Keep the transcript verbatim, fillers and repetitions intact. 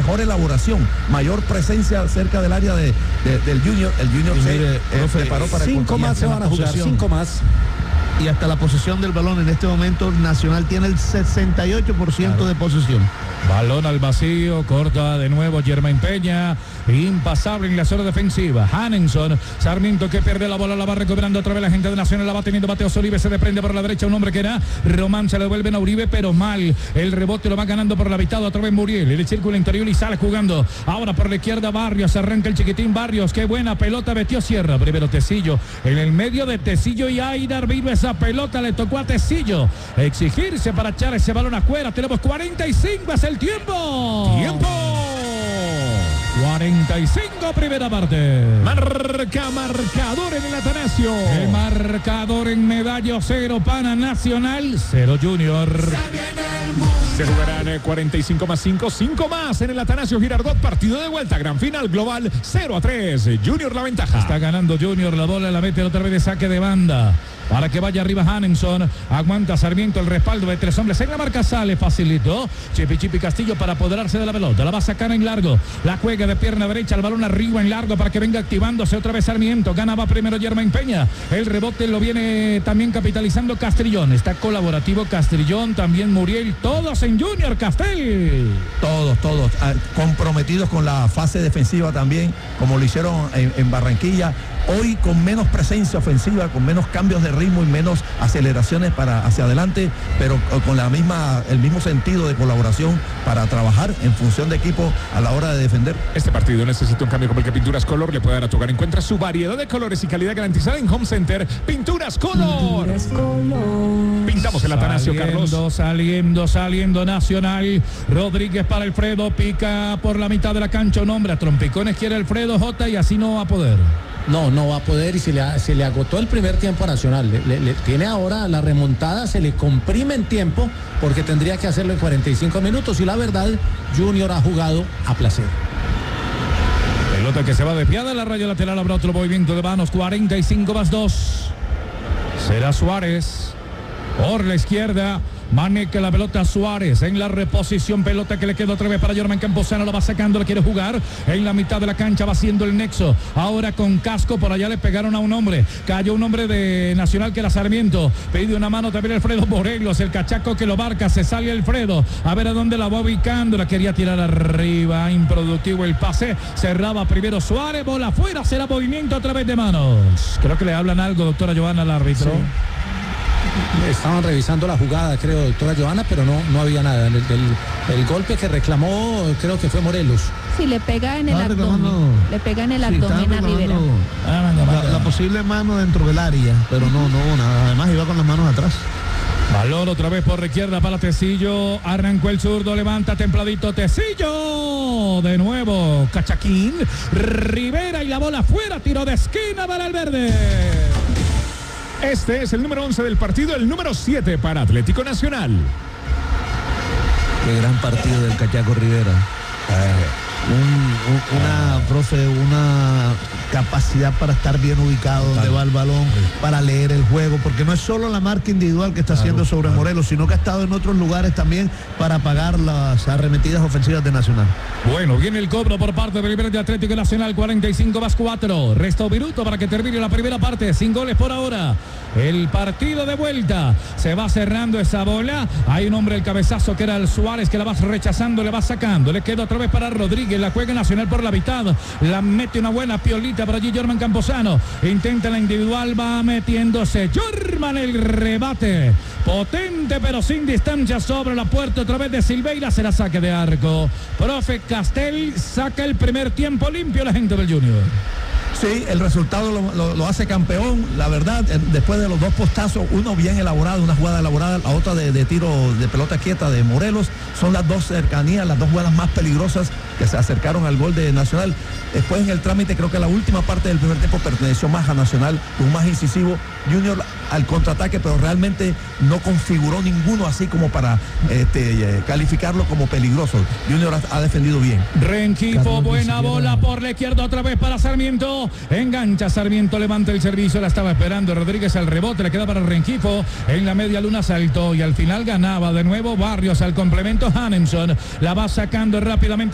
mejor elaboración, mayor presencia cerca del área de, de, del Junior. El Junior se mire, eh, profe, preparó para cinco más se van a jugar, cinco más. Y hasta la posesión del balón en este momento Nacional tiene el sesenta y ocho por ciento claro. de posesión. Balón al vacío, corta de nuevo Germain Peña, impasable en la zona defensiva. Hanenson, Sarmiento que pierde la bola, la va recuperando otra vez la gente de Nacional, la va teniendo Mateo Olive, se desprende por la derecha un hombre que era Román, se le devuelven a Uribe, pero mal. El rebote lo va ganando por la mitad otra vez Muriel, el círculo interior y sale jugando. Ahora por la izquierda Barrios, arranca el chiquitín Barrios, qué buena pelota, metió Sierra, primero Tecillo, en el medio de Tecillo y Aidar vino esa pelota, le tocó a Tecillo exigirse para echar ese balón afuera. Tenemos cuarenta y cinco, es el tiempo. Tiempo. cuarenta y cinco, primera parte. Marca marcador en el Atanasio. El marcador en Medallo, cero Pana Nacional, cero Junior. Se jugarán cuarenta y cinco más cinco, cinco más en el Atanasio Girardot. Partido de vuelta, gran final global, cero a tres. Junior la ventaja. Está ganando Junior, la bola la mete otra vez de saque de banda. Para que vaya arriba Hanenson, aguanta Sarmiento el respaldo de tres hombres, en la marca sale, facilitó Chipi Chipi Castillo para apoderarse de la pelota, la va a sacar en largo, la juega de pierna derecha, el balón arriba en largo para que venga activándose otra vez Sarmiento, ganaba primero Germain Peña, el rebote lo viene también capitalizando Castrillón, está colaborativo Castrillón, también Muriel, todos en Junior Castel. Todos, todos, comprometidos con la fase defensiva también, como lo hicieron en, en Barranquilla. Hoy con menos presencia ofensiva, con menos cambios de ritmo y menos aceleraciones para hacia adelante, pero con la misma, el mismo sentido de colaboración para trabajar en función de equipo a la hora de defender. Este partido necesita un cambio como el que Pinturas Color le puede dar a tu hogar. Encuentra su variedad de colores y calidad garantizada en Home Center. Pinturas Color. Pinturas Color. Pintamos el Atanasio, Carlos. Saliendo, saliendo, saliendo Nacional. Rodríguez para Alfredo, pica por la mitad de la cancha, un hombre a trompicones quiere Alfredo J y así no va a poder. No, no va a poder y se le, se le agotó el primer tiempo a Nacional. Le, le, le tiene ahora la remontada, se le comprime en tiempo porque tendría que hacerlo en cuarenta y cinco minutos y la verdad, Junior ha jugado a placer. Pelota que se va desviada, la raya lateral, habrá otro movimiento de manos, cuarenta y cinco más dos. Será Suárez por la izquierda. Maneca la pelota Suárez en la reposición, pelota que le queda otra vez para Germán Campuzano, la va sacando, la quiere jugar en la mitad de la cancha, va haciendo el nexo, ahora con Casco, por allá le pegaron a un hombre, cayó un hombre de Nacional que era Sarmiento, pide una mano también Alfredo Morelos, el cachaco que lo marca, se sale Alfredo, a ver a dónde la va ubicando, la quería tirar arriba, improductivo el pase, cerraba primero Suárez, bola afuera, será movimiento a través de manos. Creo que le hablan algo, doctora Johanna, al árbitro. Sí. Estaban revisando la jugada, creo, doctora Johanna, pero no, no había nada. El, el, el golpe que reclamó, creo que fue Morelos. Sí, le pega en el abdomen. Le pega en el sí, abdomen a Rivera. La, la posible mano dentro del área, pero no, no hubo nada. Además iba con las manos atrás. Balón otra vez por la izquierda para Tecillo, arrancó el zurdo, levanta templadito Tecillo, de nuevo Cachaquín, Rivera y la bola afuera, tiro de esquina para el verde. Este es el número once del partido, el número siete para Atlético Nacional. Qué gran partido del Cachaco Rivera. Eh, un, un, una, profe, una capacidad para estar bien ubicado donde va el balón, para leer el juego, porque no es solo la marca individual que está claro, haciendo sobre claro. Morelos, sino que ha estado en otros lugares también para pagar las arremetidas ofensivas de Nacional. Bueno, viene el cobro por parte del River de Atlético Nacional, cuarenta y cinco más cuatro. Resta un minuto para que termine la primera parte, sin goles por ahora. El partido de vuelta, se va cerrando esa bola, hay un hombre, el cabezazo que era el Suárez, que la va rechazando, le va sacando, le queda otra vez para Rodríguez, la juega Nacional por la mitad, la mete una buena piolita por allí Germán Campuzano, intenta la individual, va metiéndose Germán, el rebate, potente pero sin distancia sobre la puerta otra vez de Silveira, será saque de arco. Profe Castel saca el primer tiempo limpio la gente del Junior. Sí, el resultado lo, lo, lo hace campeón, la verdad, después de los dos postazos, uno bien elaborado, una jugada elaborada, la otra de, de tiro de pelota quieta de Morelos, son las dos cercanías, las dos jugadas más peligrosas que se acercaron al gol de Nacional. Después en el trámite creo que la última parte del primer tiempo perteneció más a Nacional, un más incisivo, Junior al contraataque, pero realmente no configuró ninguno así como para este, calificarlo como peligroso. Junior ha, ha defendido bien. Rengifo, Carlos, buena bola por la izquierda otra vez para Sarmiento, engancha Sarmiento, levanta el servicio, la estaba esperando Rodríguez al rebote, le queda para Rengifo, en la media luna saltó y al final ganaba de nuevo Barrios al complemento Hanenson, la va sacando rápidamente